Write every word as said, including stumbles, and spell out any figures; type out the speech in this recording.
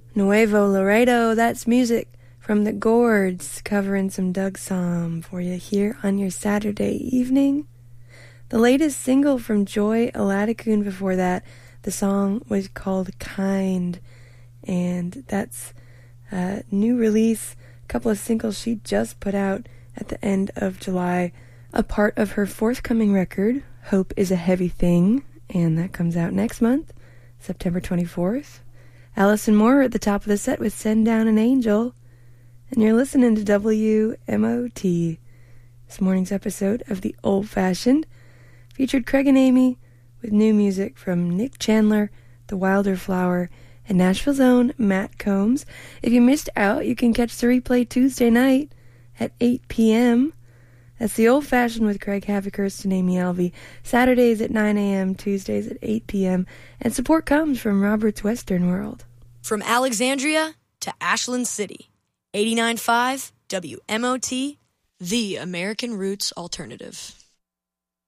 Nuevo Laredo, that's music from the Gourds, covering some Doug Somm for you here on your Saturday evening. The latest single from Joy Aladikun before that, the song was called Kind, and that's a new release, a couple of singles she just put out at the end of July, a part of her forthcoming record, Hope is a Heavy Thing, and that comes out next month, September twenty-fourth. Allison Moore at the top of the set with Send Down an Angel, and you're listening to W M O T. This morning's episode of The Old Fashioned featured Craig and Amy with new music from Nick Chandler, The Wilder Flower, and Nashville's own Matt Combs. If you missed out, you can catch the replay Tuesday night at eight p.m. That's The Old Fashioned with Craig Havikhurst and Amy Alvey. Saturdays at nine a.m., Tuesdays at eight p.m. And support comes from Robert's Western World. From Alexandria to Ashland City, eighty-nine point five W M O T, the American Roots Alternative.